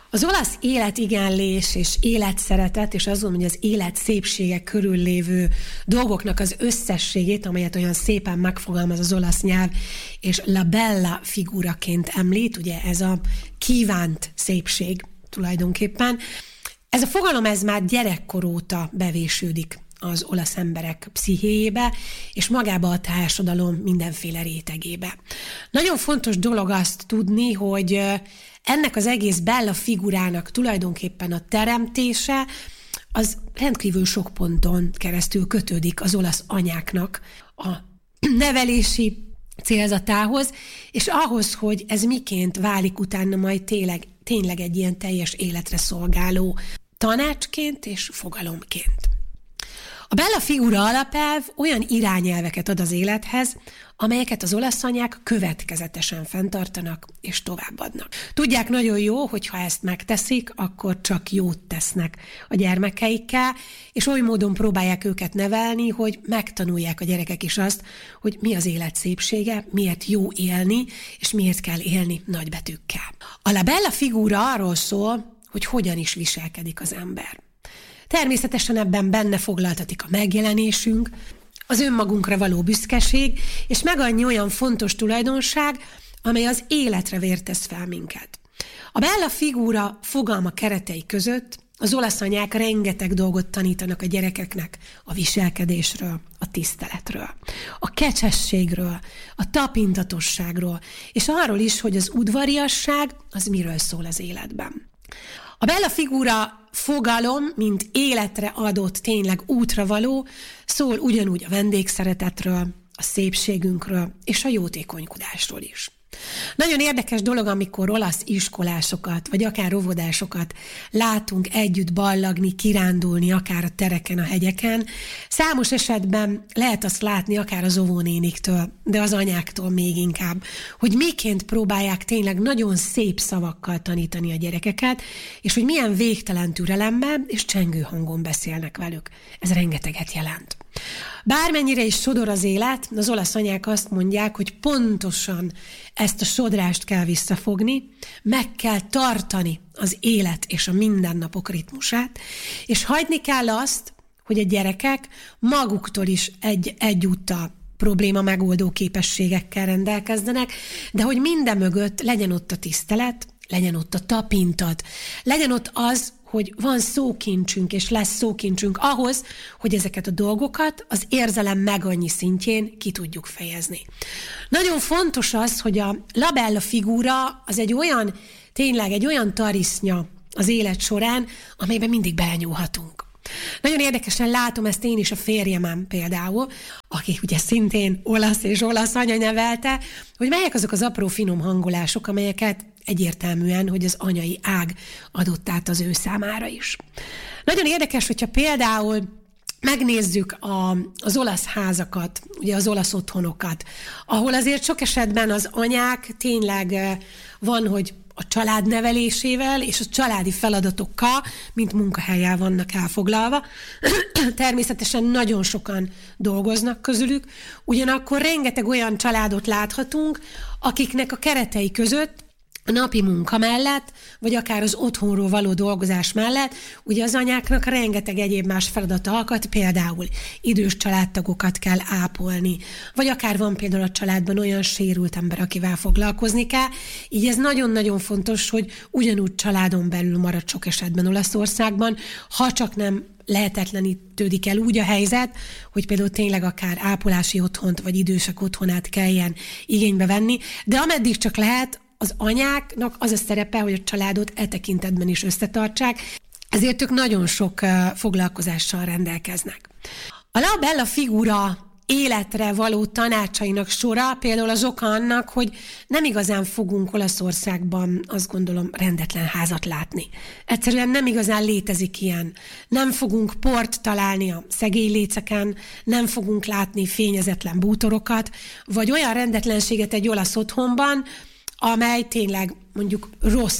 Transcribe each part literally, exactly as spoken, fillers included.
Az olasz életigenlés és életszeretet, és azon, hogy az élet szépsége körül lévő dolgoknak az összességét, amelyet olyan szépen megfogalmaz az olasz nyelv, és la bella figuraként említ, ugye ez a kívánt szépség tulajdonképpen. Ez a fogalom ez már gyerekkor óta bevésődik az olasz emberek pszichéjébe, és magába a társadalom mindenféle rétegébe. Nagyon fontos dolog azt tudni, hogy ennek az egész bella figurának tulajdonképpen a teremtése az rendkívül sok ponton keresztül kötődik az olasz anyáknak a nevelési célzatához, és ahhoz, hogy ez miként válik utána majd tényleg, tényleg egy ilyen teljes életre szolgáló tanácsként és fogalomként. A bella figura alapelv olyan irányelveket ad az élethez, amelyeket az olasz anyák következetesen fenntartanak és továbbadnak. Tudják nagyon jó, hogy ha ezt megteszik, akkor csak jót tesznek a gyermekeikkel, és oly módon próbálják őket nevelni, hogy megtanulják a gyerekek is azt, hogy mi az élet szépsége, miért jó élni, és miért kell élni nagybetűkkel. A la bella figura arról szól, hogy hogyan is viselkedik az ember. Természetesen ebben benne foglaltatik a megjelenésünk, az önmagunkra való büszkeség, és meg annyi olyan fontos tulajdonság, amely az életre vértesz fel minket. A bella figura fogalma keretei között az olasz anyák rengeteg dolgot tanítanak a gyerekeknek a viselkedésről, a tiszteletről, a kecsességről, a tapintatosságról, és arról is, hogy az udvariasság az miről szól az életben. A bella figura fogalom, mint életre adott, tényleg útra való, szól ugyanúgy a vendégszeretetről, a szépségünkről és a jótékonykodásról is. Nagyon érdekes dolog, amikor olasz iskolásokat, vagy akár óvodásokat látunk együtt ballagni, kirándulni, akár a tereken, a hegyeken. Számos esetben lehet azt látni akár az óvónéniktől, de az anyáktól még inkább, hogy miként próbálják tényleg nagyon szép szavakkal tanítani a gyerekeket, és hogy milyen végtelen türelemmel és csengő hangon beszélnek velük. Ez rengeteget jelent. Bármennyire is sodor az élet, az olasz anyák azt mondják, hogy pontosan ezt a sodrást kell visszafogni, meg kell tartani az élet és a mindennapok ritmusát, és hagyni kell azt, hogy a gyerekek maguktól is egy, egyúttal probléma megoldó képességekkel rendelkezzenek, de hogy minden mögött legyen ott a tisztelet, legyen ott a tapintat, legyen ott az, hogy van szókincsünk, és lesz szókincsünk ahhoz, hogy ezeket a dolgokat az érzelem megannyi szintjén ki tudjuk fejezni. Nagyon fontos az, hogy a la bella figura az egy olyan, tényleg egy olyan tarisznya az élet során, amelyben mindig belenyúlhatunk. Nagyon érdekesen látom ezt én is a férjemen például, aki ugye szintén olasz és olasz anya nevelte, hogy melyek azok az apró finom hangolások, amelyeket egyértelműen, hogy az anyai ág adott át az ő számára is. Nagyon érdekes, hogyha például megnézzük a, az olasz házakat, ugye az olasz otthonokat, ahol azért sok esetben az anyák tényleg van, hogy a család nevelésével és a családi feladatokkal, mint munkahellyel vannak elfoglalva. Természetesen nagyon sokan dolgoznak közülük, ugyanakkor rengeteg olyan családot láthatunk, akiknek a keretei között a napi munka mellett, vagy akár az otthonról való dolgozás mellett, ugye az anyáknak rengeteg egyéb más feladata akad, például idős családtagokat kell ápolni, vagy akár van például a családban olyan sérült ember, akivel foglalkozni kell. Így ez nagyon-nagyon fontos, hogy ugyanúgy családon belül marad sok esetben Olaszországban, ha csak nem lehetetlenítődik el úgy a helyzet, hogy például tényleg akár ápolási otthont, vagy idősek otthonát kelljen igénybe venni, de ameddig csak lehet, az anyáknak az a szerepe, hogy a családot e tekintetben is összetartsák, ezért ők nagyon sok foglalkozással rendelkeznek. A la bella figura életre való tanácsainak sora például az oka annak, hogy nem igazán fogunk Olaszországban, azt gondolom, rendetlen házat látni. Egyszerűen nem igazán létezik ilyen. Nem fogunk port találni a szegélyléceken, nem fogunk látni fényezetlen bútorokat, vagy olyan rendetlenséget egy olasz otthonban, amely tényleg mondjuk rossz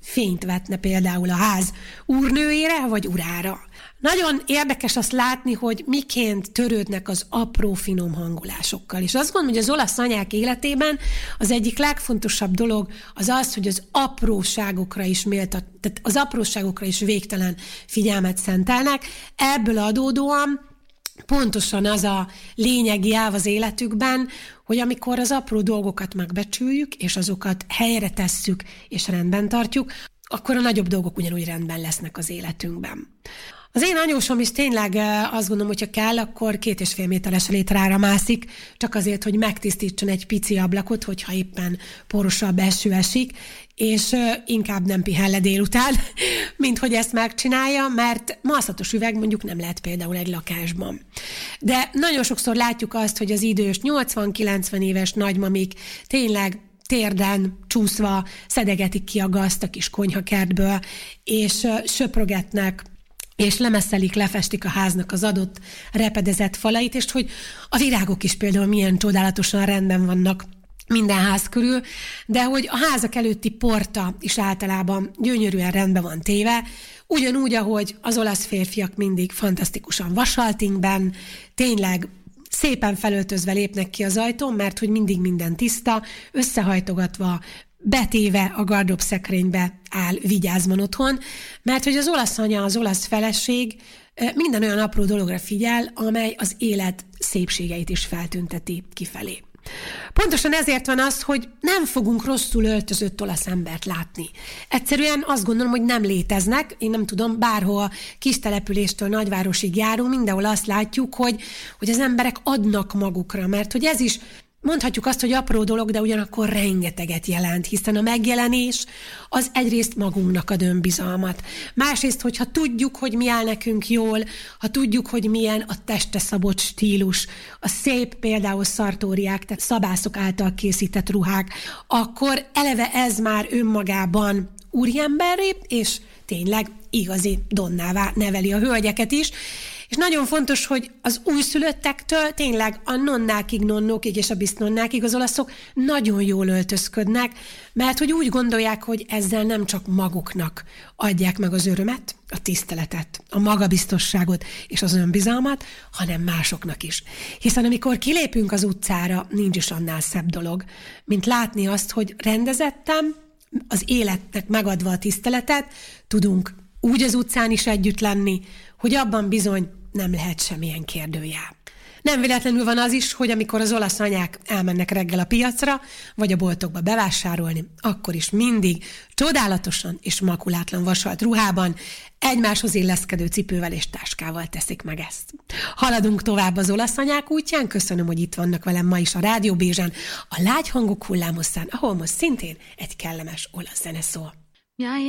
fényt vetne például a ház úrnőjére vagy urára. Nagyon érdekes azt látni, hogy miként törődnek az apró finom hangulásokkal. És azt gondolom, hogy az olasz anyák életében az egyik legfontosabb dolog az az, hogy az apróságokra is méltat, tehát az apróságokra is végtelen figyelmet szentelnek. Ebből adódóan pontosan az a lényegi elv az életükben, hogy amikor az apró dolgokat megbecsüljük, és azokat helyre tesszük, és rendben tartjuk, akkor a nagyobb dolgok ugyanúgy rendben lesznek az életünkben. Az én anyósom is tényleg azt gondolom, hogyha kell, akkor két és fél méteres létrára mászik, csak azért, hogy megtisztítson egy pici ablakot, hogyha éppen porosabb eső esik, és inkább nem pihen le délután, mint hogy ezt megcsinálja, mert maszlatos üveg mondjuk nem lehet például egy lakásban. De nagyon sokszor látjuk azt, hogy az idős nyolcvan-kilencven éves nagymamik tényleg térden csúszva szedegetik ki a gazt a kis konyhakertből, és söprögetnek, és lemesszelik, lefestik a háznak az adott repedezett falait, és hogy a virágok is például milyen csodálatosan rendben vannak minden ház körül, de hogy a házak előtti porta is általában gyönyörűen rendben van téve, ugyanúgy, ahogy az olasz férfiak mindig fantasztikusan vasaltingben, tényleg szépen felöltözve lépnek ki az ajtón, mert hogy mindig minden tiszta, összehajtogatva, betéve a gardrób szekrénybe áll vigyázman otthon, mert hogy az olasz anya, az olasz feleség minden olyan apró dologra figyel, amely az élet szépségeit is feltünteti kifelé. Pontosan ezért van az, hogy nem fogunk rosszul öltözött olasz embert látni. Egyszerűen azt gondolom, hogy nem léteznek. Én nem tudom, bárhol kis településtől nagyvárosig járunk, mindenhol azt látjuk, hogy, hogy az emberek adnak magukra, mert hogy ez is mondhatjuk azt, hogy apró dolog, de ugyanakkor rengeteget jelent, hiszen a megjelenés az egyrészt magunknak ad önbizalmat. Másrészt, hogyha tudjuk, hogy mi áll nekünk jól, ha tudjuk, hogy milyen a testre szabott stílus, a szép például szartóriák, tehát szabászok által készített ruhák, akkor eleve ez már önmagában úriemberré, és tényleg igazi donnává neveli a hölgyeket is. És nagyon fontos, hogy az újszülöttektől tényleg a nonnákig, nonnókig és a bisznonnákig az olaszok nagyon jól öltözködnek, mert hogy úgy gondolják, hogy ezzel nem csak maguknak adják meg az örömet, a tiszteletet, a magabiztosságot és az önbizalmat, hanem másoknak is. Hiszen amikor kilépünk az utcára, nincs is annál szebb dolog, mint látni azt, hogy rendezettem, az életnek megadva a tiszteletet, tudunk úgy az utcán is együtt lenni, hogy abban bizony nem lehet semmilyen kérdőjel. Nem véletlenül van az is, hogy amikor az olasz anyák elmennek reggel a piacra, vagy a boltokba bevásárolni, akkor is mindig csodálatosan és makulátlan vasalt ruhában, egymáshoz illeszkedő cipővel és táskával teszik meg ezt. Haladunk tovább az olasz anyák útján, köszönöm, hogy itt vannak velem ma is a Rádió Bézsán, a Lágy Hangok hullámhosszán, ahol most szintén egy kellemes olasz zene szól.